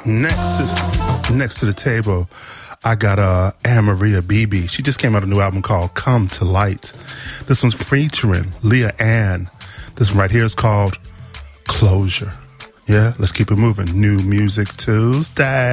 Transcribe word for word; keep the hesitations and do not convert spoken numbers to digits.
Next to next to the table, I got uh, Anne Maria Beebe. She just came out with a new album called Come to Light. This one's featuring Leah Ann. This one right here is called Closure. Yeah, let's keep it moving. New Music Tuesday.